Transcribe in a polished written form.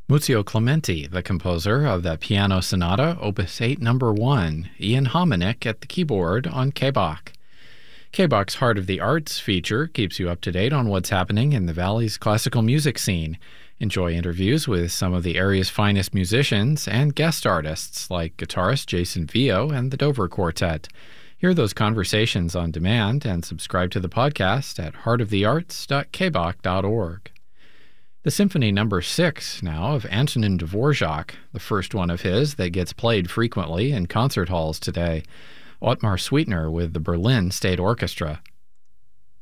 Muzio Clementi, the composer of the Piano Sonata, Opus 8 No. 1, Ian Hominick at the keyboard on KBach. KBach's Heart of the Arts feature keeps you up to date on what's happening in the Valley's classical music scene. Enjoy interviews with some of the area's finest musicians and guest artists like guitarist Jason Vio and the Dover Quartet. Hear those conversations on demand and subscribe to the podcast at heartofthearts.kbach.org. The Symphony No. 6 now of Antonin Dvorak, the first one of his that gets played frequently in concert halls today. Ottmar Sweetner with the Berlin State Orchestra.